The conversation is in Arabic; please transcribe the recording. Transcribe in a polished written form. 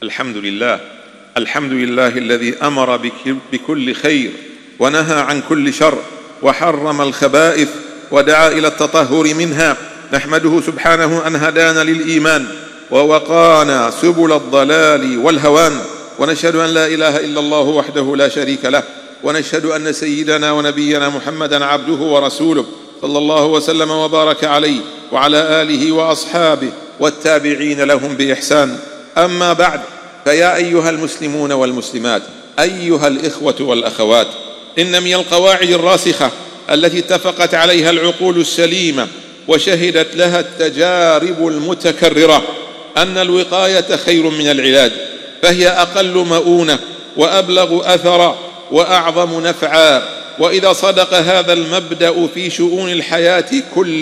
الحمد لله الذي أمر بكل خير ونهى عن كل شر وحرم الخبائث ودعا إلى التطهر منها. نحمده سبحانه أن هدانا للإيمان ووقانا سبل الضلال والهوان، ونشهد أن لا إله إلا الله وحده لا شريك له، ونشهد أن سيدنا ونبينا محمدا عبده ورسوله صلى الله وسلم وبارك عليه وعلى آله وأصحابه والتابعين لهم بإحسان. أما بعد، فيا أيها المسلمون والمسلمات، أيها الإخوة والأخوات، إن من القواعد الراسخة التي اتفقت عليها العقول السليمة وشهدت لها التجارب المتكررة أن الوقاية خير من العلاج، فهي أقل مؤونة وأبلغ أثرا وأعظم نفعا. وإذا صدق هذا المبدأ في شؤون الحياة كلها